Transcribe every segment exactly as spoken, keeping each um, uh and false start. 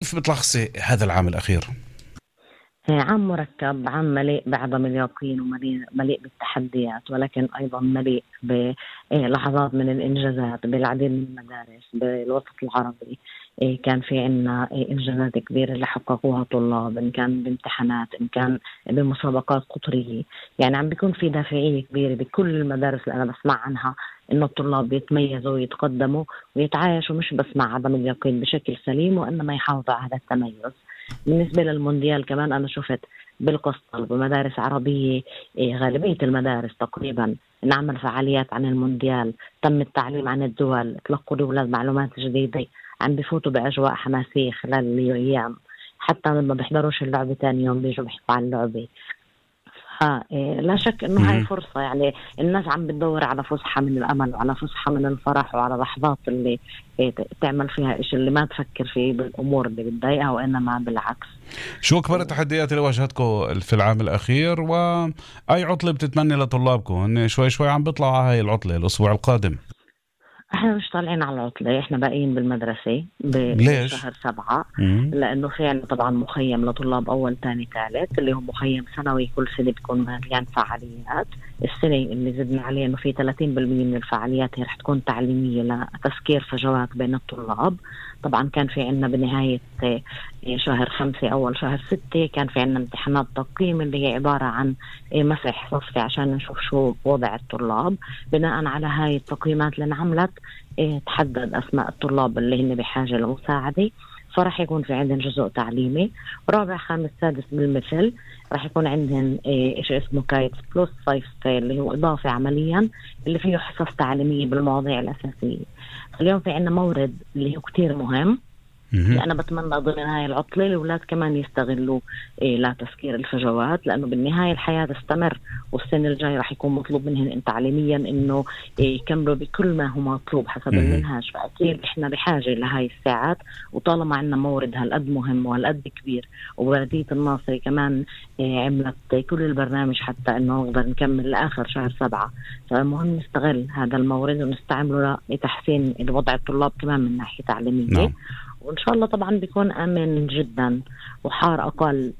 كيف بتلخصي هذا العام الأخير؟ عام مركب، عام مليء بعدم اليقين ومليء مليء بالتحديات، ولكن أيضا مليء بلحظات من الإنجازات بالعديد من المدارس بالوسط العربي. كان في عنا إنجازات كبيرة اللي حققوها طلاب، إن كان بامتحانات إن كان بمسابقات قطرية. يعني عم بيكون في دافعية كبيرة بكل المدارس اللي أنا بسمع عنها إنه الطلاب يتميزوا ويتقدموا ويتعايشوا مش بس مع عدم اليقين بشكل سليم، وإنما يحافظوا على التميز. بالنسبة للمونديال كمان أنا شفت بالقسطل بمدارس عربية، غالبية المدارس تقريبا نعمل فعاليات عن المونديال، تم التعليم عن الدول، تلقوا الأولاد معلومات جديدة، عم بفوتوا بأجواء حماسية خلال الأيام، حتى لما بيحضروش اللعبة تاني يوم بيجوا بيحكوا عن اللعبة. ها إيه لا شك انه هاي فرصة، يعني الناس عم بتدور على فسحة من الامل وعلى فسحة من الفرح وعلى لحظات اللي إيه تعمل فيها اشي اللي ما تفكر فيه بالامور اللي بتضايقها، وانما بالعكس. شو أكبر التحديات اللي واجهتكم في العام الأخير، وأي عطلة بتتمنى لطلابكم إن شوي شوي عم بيطلعوا على هاي العطلة الأسبوع القادم؟ احنا مش طالعين على العطلة، احنا باقيين بالمدرسة ليش؟ بشهر سبعة. مم. لانه في عنا طبعا مخيم لطلاب اول تاني ثالث اللي هو مخيم سنوي، كل سنة بيكون مليان فعاليات. السنة اللي زدنا عليه انه في ثلاثين بالمئة من الفعاليات هي رح تكون تعليمية لتسكير فجوات بين الطلاب. طبعا كان في عنا بنهاية شهر خمسة أول شهر ستة كان في عنا امتحانات تقييم اللي هي عبارة عن مسح صفي عشان نشوف شو وضع الطلاب. بناء على هاي التقييمات اللي انعملت تحدد أسماء الطلاب اللي هن بحاجة لمساعدة، فرح يكون في عندهم جزء تعليمي. رابع خامس سادس بالمثل راح يكون عندهم إيش اسمه كايت بلس فايف اللي هو إضافي عمليا اللي فيه حصص تعليمية بالمواضيع الأساسية. اليوم في عندنا مورد اللي هو كتير مهم، أنا بتمنى ضمن هاي العطلة الأولاد كمان يستغلوا إيه لا تسكير الفجوات، لأنه بالنهاية الحياة تستمر، والسنة الجاي راح يكون مطلوب منهم تعليميا إنه إيه يكملوا بكل ما هو مطلوب حسب المنهاج. فأكيد إحنا بحاجة لهاي الساعات، وطالما عندنا مورد هالقد مهم وهالقد كبير، وبلدية الناصري كمان إيه عملت كل البرنامج حتى إنه نقدر نكمل لآخر شهر سبعة، فمهم نستغل هذا المورد ونستعمله لتحسين الوضع الطلاب كمان من ناحية تعليمية. نعم. وإن شاء الله طبعا بيكون آمن جدا وحار أقل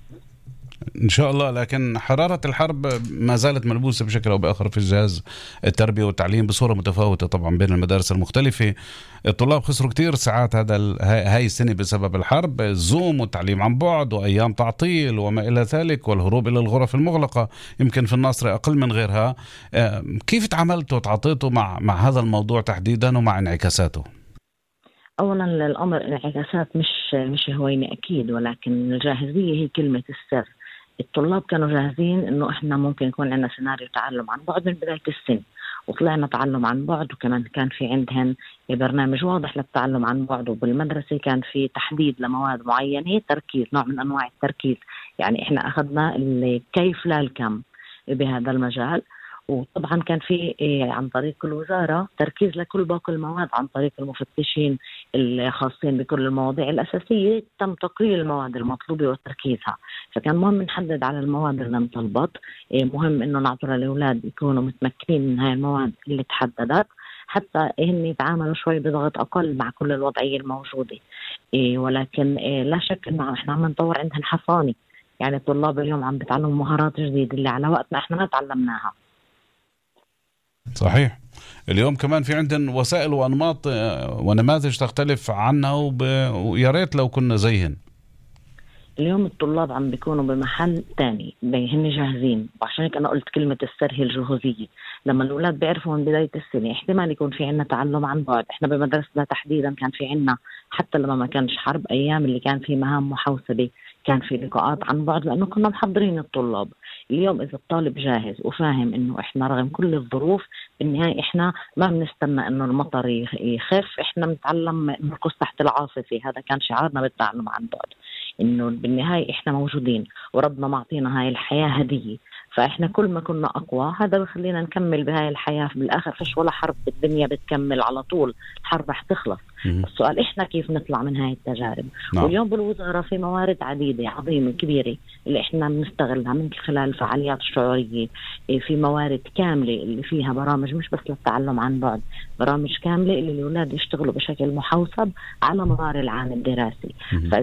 إن شاء الله. لكن حرارة الحرب ما زالت ملبوسة بشكل أو بآخر في جهاز التربية والتعليم بصورة متفاوتة طبعا بين المدارس المختلفة. الطلاب خسروا كتير ساعات هذا هاي السنة بسبب الحرب، الزوم والتعليم عن بعد وأيام تعطيل وما إلى ذلك، والهروب إلى الغرف المغلقة يمكن في الناصرة أقل من غيرها. كيف تعاملتوا وتعاطيتوا مع مع هذا الموضوع تحديدا ومع انعكاساته؟ أولا الأمر انعكاسات مش مش هوينة أكيد، ولكن الجاهزية هي كلمة السر. الطلاب كانوا جاهزين إنه إحنا ممكن يكون عندنا سيناريو تعلم عن بعد من بداية السنة، وطلعنا تعلم عن بعد، وكمان كان في عندهم برنامج واضح للتعلم عن بعد، وبالمدرسة كان في تحديد لمواد معينة، تركيز نوع من أنواع التركيز. يعني إحنا أخذنا الكيف لا الكم بهذا المجال. وطبعا كان في عن طريق الوزارة تركيز لكل باقي المواد عن طريق المفتشين الخاصين بكل المواضيع الأساسية، تم تقرير المواد المطلوبة وتركيزها. فكان مهم نحدد على المواد اللي انطلبت، مهم إنه نعطي للأولاد يكونوا متمكنين من هاي المواد اللي تحددت، حتى هن يتعاملوا شوي بضغط أقل مع كل الوضعية الموجودة. ولكن لا شك إنه إحنا عم نطور عندهم حصانة، يعني الطلاب اليوم عم بتعلموا مهارات جديدة اللي على وقتنا إحنا ما تعلمناها. صحيح. اليوم كمان في عندنا وسائل وأنماط ونماذج تختلف عنها، ويا ريت لو كنا زيهن. اليوم الطلاب عم بيكونوا بمحل تاني، هن جاهزين، وعشان هيك أنا قلت كلمة السر هي الجهوزية. لما الأولاد بيعرفوا من بداية السنة احتمال يكون في عنا تعلم عن بعد. احنا بمدرسة تحديدا كان في عنا حتى لما ما كانش حرب، أيام اللي كان في مهام محوسبة كان في لقاءات عن بعد، لأنه كنا محضرين الطلاب. اليوم إذا الطالب جاهز وفاهم إنه إحنا رغم كل الظروف بالنهاية إحنا ما بنستنى إنه المطر يخف، إحنا بنتعلم نرقص تحت العاصفة. هذا كان شعارنا بالتعلم عن بعد، إنه بالنهاية إحنا موجودين وربنا معطينا هاي الحياة هدية. فإحنا كل ما كنا أقوى هذا بخلينا نكمل بهاي الحياة. بالآخر فيش ولا حرب بالدنيا بتكمل على طول، الحرب رح تخلص. السؤال إحنا كيف نطلع من هاي التجارب. نعم. واليوم بالوزارة في موارد عديدة عظيمة كبيرة اللي إحنا بنستغلها من خلال الفعاليات الشعورية. في موارد كاملة اللي فيها برامج مش بس للتعلم عن بعد، برامج كاملة اللي الأولاد يشتغلوا بشكل محوسب على مدار العام الدراسي.